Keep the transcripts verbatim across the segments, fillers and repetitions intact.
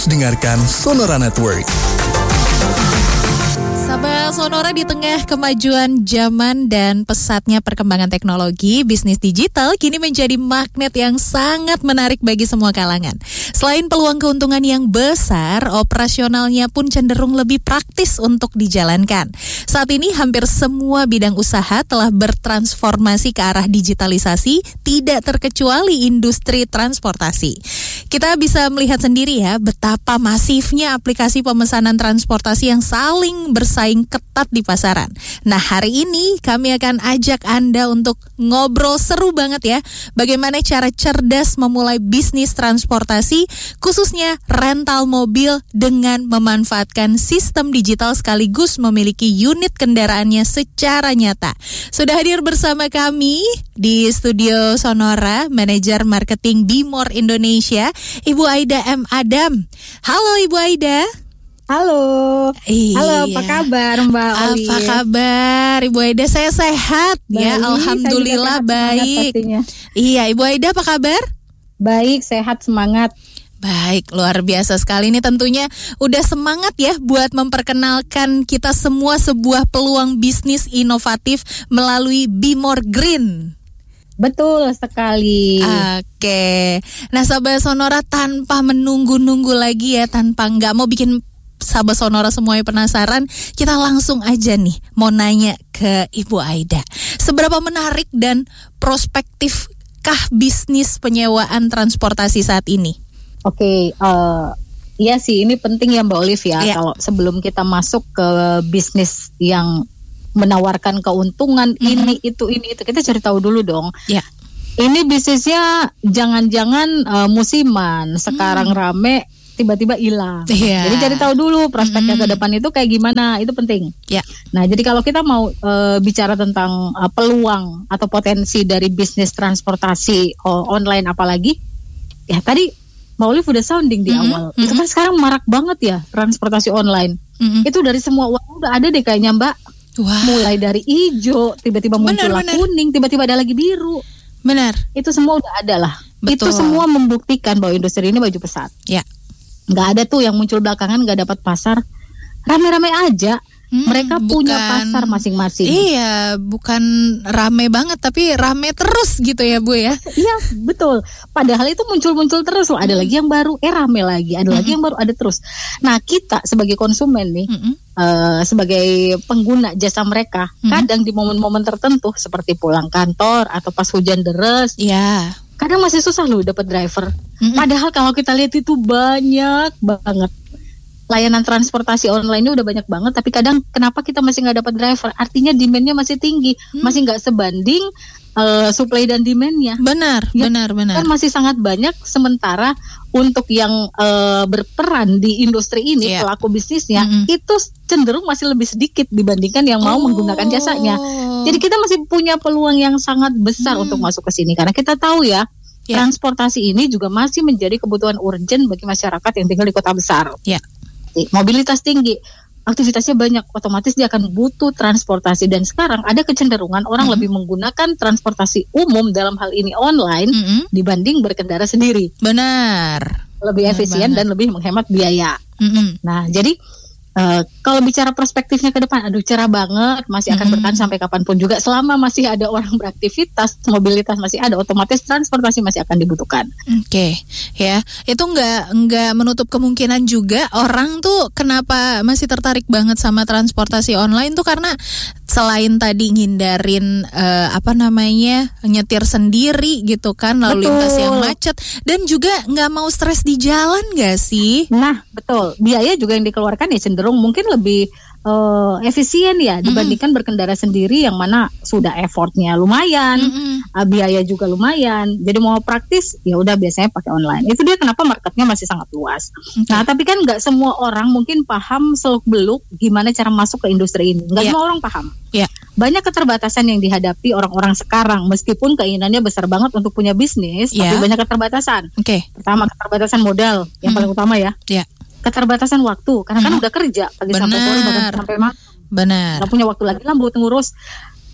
Dengarkan Sonora Network. Sahabat Sonora, di tengah kemajuan zaman dan pesatnya perkembangan teknologi, bisnis digital kini menjadi magnet yang sangat menarik bagi semua kalangan. Selain peluang keuntungan yang besar, operasionalnya pun cenderung lebih praktis untuk dijalankan. Saat ini hampir semua bidang usaha telah bertransformasi ke arah digitalisasi, tidak terkecuali industri transportasi. Kita bisa melihat sendiri ya betapa masifnya aplikasi pemesanan transportasi yang saling bersaing ketat di pasaran. Nah, hari ini kami akan ajak Anda untuk ngobrol seru banget ya, bagaimana cara cerdas memulai bisnis transportasi, khususnya rental mobil dengan memanfaatkan sistem digital sekaligus memiliki unit kendaraannya secara nyata. Sudah hadir bersama kami di studio Sonora, manajer marketing Bimor Indonesia, Ibu Aida M. Adam. Halo Ibu Aida. Halo. Iya. Halo, apa kabar Mbak Oli? Apa kabar Ibu Aida? Saya sehat baik, ya, alhamdulillah baik. Iya, Ibu Aida apa kabar? Baik, sehat, semangat. Baik, luar biasa sekali. Ini tentunya udah semangat ya buat memperkenalkan kita semua sebuah peluang bisnis inovatif melalui Bimor Green. Betul sekali. Oke. Nah, sahabat Sonora, tanpa menunggu-nunggu lagi ya, tanpa nggak mau bikin sahabat Sonora semuanya penasaran, kita langsung aja nih mau nanya ke Ibu Aida. Seberapa menarik dan prospektifkah bisnis penyewaan transportasi saat ini? Oke, uh, iya sih, ini penting ya Mbak Olive ya. Ya. Kalau sebelum kita masuk ke bisnis yang menawarkan keuntungan mm-hmm. ini itu ini itu, kita cari tahu dulu dong. Ya. Ini bisnisnya jangan-jangan uh, musiman, sekarang mm. rame, tiba-tiba hilang. Yeah. Jadi cari tahu dulu prospeknya mm-hmm. ke depan itu kayak gimana, itu penting. Ya. Nah, jadi kalau kita mau uh, bicara tentang uh, peluang atau potensi dari bisnis transportasi uh, online apalagi, ya tadi Mbak Olive udah sounding di mm-hmm. awal. Mm-hmm. Itu kan sekarang marak banget ya transportasi online. Mm-hmm. Itu dari semua warna udah ada deh kayaknya Mbak. Wah. Mulai dari hijau, tiba-tiba muncul kuning, tiba-tiba ada lagi biru. Benar. Itu semua udah ada lah. Betul. Itu semua membuktikan bahwa industri ini baju pesat. Ya. Nggak ada tuh yang muncul belakangan nggak dapat pasar. Rame-rame aja. Hmm, mereka bukan, punya pasar masing-masing. Iya, bukan rame banget tapi rame terus gitu ya Bu ya. Iya, betul. Padahal itu muncul-muncul terus loh. Ada hmm. lagi yang baru, eh rame lagi. Ada hmm. lagi yang baru, ada terus. Nah, kita sebagai konsumen nih, hmm. uh, sebagai pengguna jasa mereka, hmm. kadang di momen-momen tertentu seperti pulang kantor atau pas hujan deras. Iya. Kadang masih susah loh dapat driver. Hmm. Padahal kalau kita lihat itu banyak banget. Layanan transportasi online ini udah banyak banget, tapi kadang kenapa kita masih nggak dapat driver? Artinya demand-nya masih tinggi, hmm. masih nggak sebanding uh, supply dan demand-nya. Benar, ya, benar, benar. Kan masih sangat banyak. Sementara untuk yang uh, berperan di industri ini, yeah. pelaku bisnisnya, mm-hmm. itu cenderung masih lebih sedikit dibandingkan yang mau oh. menggunakan jasanya. Jadi kita masih punya peluang yang sangat besar hmm. untuk masuk ke sini, karena kita tahu ya, yeah. transportasi ini juga masih menjadi kebutuhan urgent bagi masyarakat yang tinggal di kota besar. Yeah. Mobilitas tinggi, aktivitasnya banyak, otomatis dia akan butuh transportasi. Dan sekarang ada kecenderungan orang mm-hmm. lebih menggunakan transportasi umum dalam hal ini online mm-hmm. dibanding berkendara sendiri. Benar. Lebih Benar efisien banget. Dan lebih menghemat biaya. Mm-hmm. Nah, jadi Uh, kalau bicara perspektifnya ke depan, aduh cerah banget, masih akan mm-hmm. bertahan sampai kapanpun juga. Selama masih ada orang beraktivitas, mobilitas masih ada, otomatis transportasi masih akan dibutuhkan. Oke, okay. ya itu nggak nggak menutup kemungkinan juga orang tuh kenapa masih tertarik banget sama transportasi online tuh karena selain tadi ngindarin uh, apa namanya nyetir sendiri gitu kan, lalu betul. lintas yang macet, dan juga nggak mau stres di jalan nggak sih? Nah betul, biaya juga yang dikeluarkan ya cenderung mungkin lebih uh, efisien ya dibandingkan mm-hmm. berkendara sendiri yang mana sudah effortnya lumayan, mm-hmm. uh, biaya juga lumayan. Jadi mau praktis ya udah biasanya pakai online. Itu dia kenapa marketnya masih sangat luas. Okay. Nah tapi kan nggak semua orang mungkin paham seluk beluk gimana cara masuk ke industri ini. Nggak yeah. semua orang paham. Yeah. Banyak keterbatasan yang dihadapi orang-orang sekarang, meskipun keinginannya besar banget untuk punya bisnis, yeah. tapi banyak keterbatasan. Okay. Pertama keterbatasan modal yang mm. paling utama ya. Yeah. Keterbatasan waktu, karena hmm. kan udah kerja pagi sampai sore bahkan sampai malam. Benar. Gak punya waktu lagi lah buat ngurus.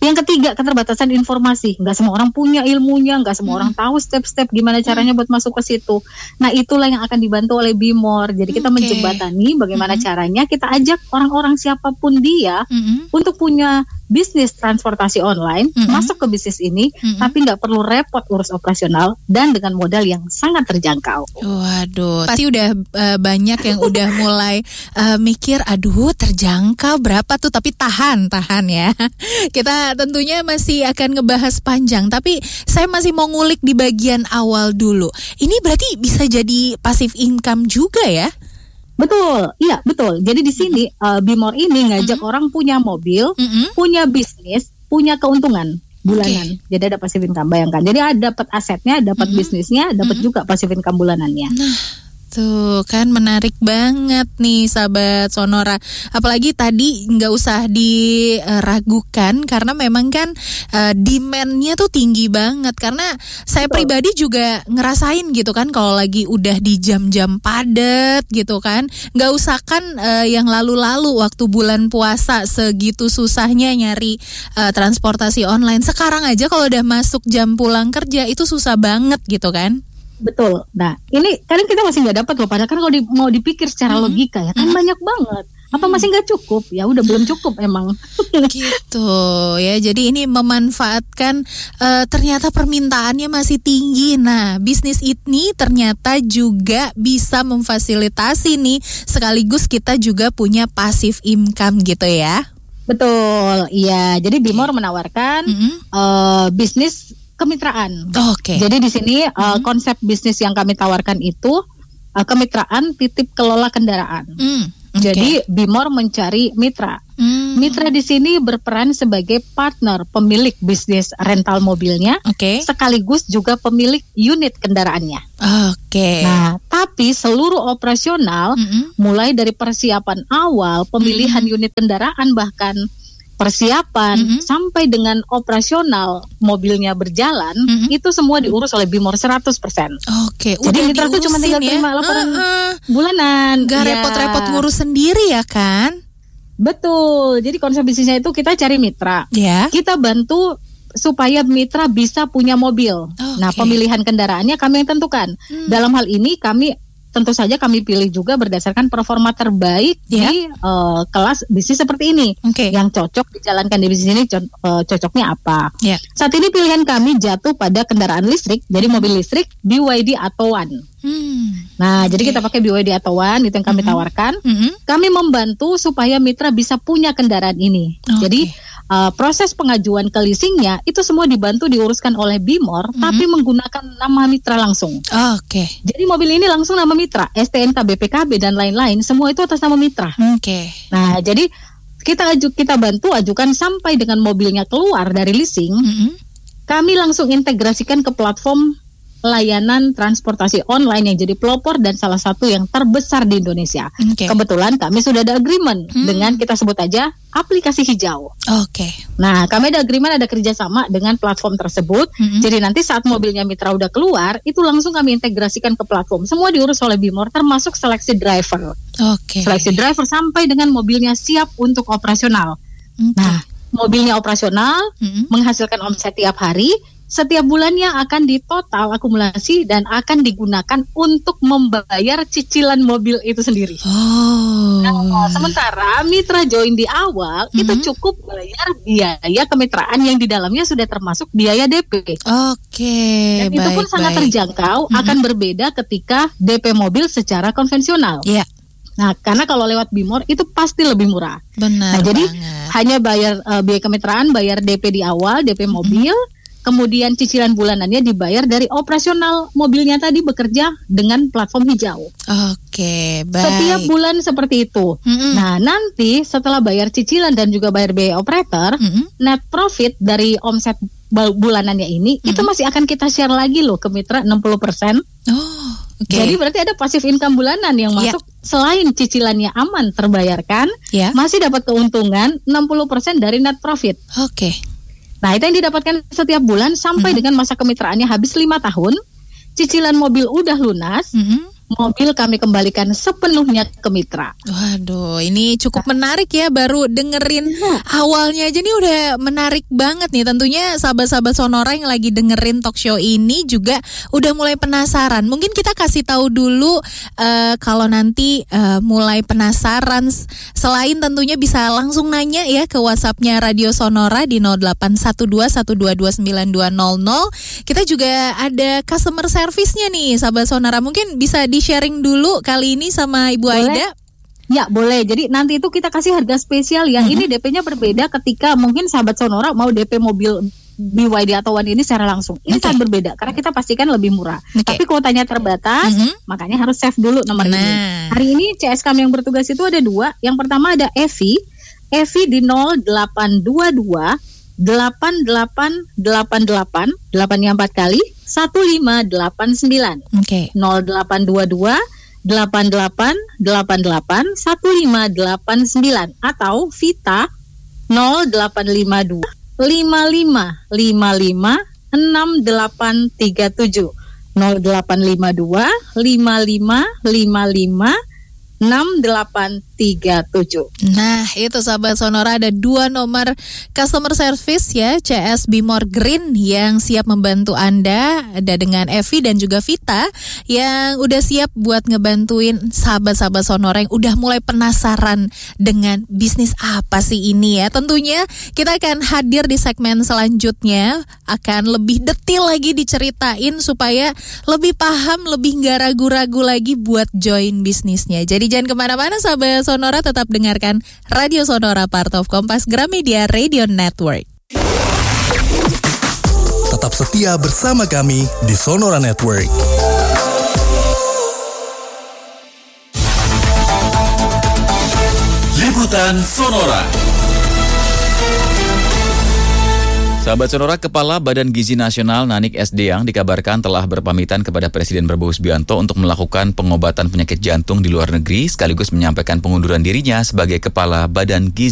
Yang ketiga, keterbatasan informasi. Nggak semua orang punya ilmunya, nggak semua hmm. orang tahu step-step gimana caranya buat masuk ke situ. Nah, itulah yang akan dibantu oleh Bimor. Jadi kita okay. menjembatani bagaimana hmm. caranya kita ajak orang-orang siapapun dia hmm. untuk punya bisnis transportasi online, mm-hmm. masuk ke bisnis ini, mm-hmm. tapi nggak perlu repot urus operasional dan dengan modal yang sangat terjangkau. Waduh, pasti udah uh, banyak yang udah mulai uh, mikir, aduh terjangkau berapa tuh, tapi tahan, tahan ya. Kita tentunya masih akan ngebahas panjang, tapi saya masih mau ngulik di bagian awal dulu. Ini berarti bisa jadi passive income juga ya? Betul, iya betul. Jadi di sini uh, Bimor ini ngajak mm-hmm. orang punya mobil, mm-hmm. punya bisnis, punya keuntungan bulanan. Okay. Jadi ada passive income, bayangkan. Jadi ada dapat asetnya, dapat mm-hmm. bisnisnya, dapat mm-hmm. juga passive income bulanannya. Nah, tuh kan menarik banget nih sahabat Sonora. Apalagi tadi nggak usah diragukan karena memang kan uh, demand-nya tuh tinggi banget. Karena saya Betul. pribadi juga ngerasain gitu kan kalau lagi udah di jam-jam padat gitu kan. Nggak usah kan uh, yang lalu-lalu waktu bulan puasa segitu susahnya nyari uh, transportasi online. Sekarang aja kalau udah masuk jam pulang kerja itu susah banget gitu kan. Betul. Nah, ini kadang kita masih nggak dapat loh. Padahal kan kalau di, mau dipikir secara hmm. logika ya kan hmm. banyak banget. Apa masih nggak cukup? Ya udah belum cukup emang. Gitu ya. Jadi ini memanfaatkan uh, ternyata permintaannya masih tinggi. Nah, bisnis ini ternyata juga bisa memfasilitasi nih. Sekaligus kita juga punya passive income gitu ya. Betul. Iya. Jadi Bimor menawarkan mm-hmm. uh, bisnis kemitraan. Oh, Oke. Okay. Jadi di sini uh, hmm. konsep bisnis yang kami tawarkan itu uh, kemitraan titip kelola kendaraan. Hmm. Okay. Jadi Bimor mencari mitra. Hmm. Mitra di sini berperan sebagai partner pemilik bisnis rental mobilnya, okay. sekaligus juga pemilik unit kendaraannya. Oke. Okay. Nah, tapi seluruh operasional, mm-hmm. mulai dari persiapan awal, pemilihan mm-hmm. unit kendaraan bahkan persiapan mm-hmm. sampai dengan operasional mobilnya berjalan mm-hmm. itu semua diurus oleh Bimor seratus persen. Oke, jadi udah mitra tuh cuma tinggal terima ya? laporan uh-uh. bulanan. Gak ya. repot-repot ngurus sendiri ya kan? Betul. Jadi konsep bisnisnya itu kita cari mitra. Yeah. Kita bantu supaya mitra bisa punya mobil. Okay. Nah, pemilihan kendaraannya kami yang tentukan. Hmm. Dalam hal ini kami tentu saja kami pilih juga berdasarkan performa terbaik yeah. di uh, kelas bisnis seperti ini. Okay. Yang cocok dijalankan di bisnis ini co- uh, cocoknya apa. Yeah. Saat ini pilihan kami jatuh pada kendaraan listrik, jadi mobil listrik B Y D atau One. Hmm. Nah, okay. jadi kita pakai B Y D atau One, itu yang kami mm-hmm. tawarkan. Mm-hmm. Kami membantu supaya mitra bisa punya kendaraan ini. Okay. Jadi Uh, proses pengajuan ke leasingnya itu semua dibantu diuruskan oleh Bimor, mm-hmm. tapi menggunakan nama mitra langsung. Oh, Oke. Okay. Jadi mobil ini langsung nama mitra, S T N K, B P K B dan lain-lain, semua itu atas nama mitra. Oke. Okay. Nah, jadi kita aju, kita bantu ajukan sampai dengan mobilnya keluar dari leasing, mm-hmm. kami langsung integrasikan ke platform layanan transportasi online yang jadi pelopor dan salah satu yang terbesar di Indonesia. Okay. Kebetulan kami sudah ada agreement hmm. dengan kita sebut aja aplikasi hijau. Oke. Okay. Nah, kami ada agreement, ada kerjasama dengan platform tersebut. Hmm. Jadi nanti saat mobilnya mitra udah keluar, itu langsung kami integrasikan ke platform. Semua diurus oleh Bimor, termasuk seleksi driver. Oke. Okay. Seleksi driver sampai dengan mobilnya siap untuk operasional. Okay. Nah, mobilnya operasional, hmm. menghasilkan omset tiap hari. Setiap bulannya akan ditotal akumulasi dan akan digunakan untuk membayar cicilan mobil itu sendiri. Oh. Nah, sementara mitra join di awal mm-hmm. itu cukup bayar biaya kemitraan yang di dalamnya sudah termasuk biaya D P. Oke. Okay, dan baik, itu pun baik. sangat terjangkau, mm-hmm. akan berbeda ketika D P mobil secara konvensional. Iya. Yeah. Nah, karena kalau lewat Bimor itu pasti lebih murah. Benar. Nah, jadi banget. hanya bayar uh, biaya kemitraan, bayar D P di awal, D P mobil. Mm-hmm. Kemudian cicilan bulanannya dibayar dari operasional mobilnya tadi bekerja dengan platform hijau. Oke, baik. Setiap bulan seperti itu. Mm-hmm. Nah, nanti setelah bayar cicilan dan juga bayar biaya operator, mm-hmm. net profit dari omset bulanannya ini, mm-hmm. itu masih akan kita share lagi loh ke mitra enam puluh persen. Oh, oke. Okay. Jadi berarti ada passive income bulanan yang masuk yeah. selain cicilannya aman terbayarkan, yeah. masih dapat keuntungan enam puluh persen dari net profit. Oke. Okay. Nah, itu yang didapatkan setiap bulan sampai mm-hmm. dengan masa kemitraannya habis lima tahun, cicilan mobil udah lunas, mm-hmm. mobil kami kembalikan sepenuhnya ke mitra. Waduh, ini cukup menarik ya. Baru dengerin awalnya aja nih udah menarik banget nih. Tentunya sahabat-sahabat Sonora yang lagi dengerin talk show ini juga udah mulai penasaran. Mungkin kita kasih tahu dulu uh, kalau nanti uh, mulai penasaran, selain tentunya bisa langsung nanya ya ke WhatsApp-nya Radio Sonora di nol delapan satu dua satu dua dua sembilan dua nol nol. Kita juga ada customer service-nya nih sahabat Sonora. Mungkin bisa di-sharing dulu kali ini sama Ibu Boleh? Aida. Ya boleh, jadi nanti itu kita kasih harga spesial ya. Mm-hmm. Ini D P-nya berbeda ketika mungkin sahabat Sonora mau D P mobil B Y D atau One ini secara langsung. Ini okay. sangat berbeda karena kita pastikan lebih murah. Okay. Tapi kuotanya terbatas, mm-hmm. makanya harus save dulu nomor nah. ini. Hari ini C S kami yang bertugas itu ada dua. Yang pertama ada Evi, Evi di nol delapan dua dua delapan delapan delapan delapan delapan empat kali satu lima delapan sembilan. Oke. Okay. nol delapan dua dua delapan delapan delapan delapan satu lima delapan sembilan atau Vita nol delapan lima dua lima lima lima lima enam delapan tiga tujuh nol delapan lima dua lima lima lima lima enam delapan tiga tujuh. Nah, itu sahabat Sonora, ada dua nomor customer service ya, C S Bimor Green yang siap membantu Anda. Ada dengan Evi dan juga Vita yang udah siap buat ngebantuin sahabat-sahabat Sonora yang udah mulai penasaran dengan bisnis apa sih ini ya. Tentunya kita akan hadir di segmen selanjutnya, akan lebih detail lagi diceritain supaya lebih paham, lebih nggak ragu-ragu lagi buat join bisnisnya. Jadi jangan kemana-mana sahabat Sonora, tetap dengarkan Radio Sonora, part of Kompas Gramedia Radio Network. Tetap setia bersama kami di Sonora Network. Liputan Sonora. Sahabat Sonora, Kepala Badan Gizi Nasional Nanik S. Deang dikabarkan telah berpamitan kepada Presiden Prabowo Subianto untuk melakukan pengobatan penyakit jantung di luar negeri sekaligus menyampaikan pengunduran dirinya sebagai Kepala Badan Gizi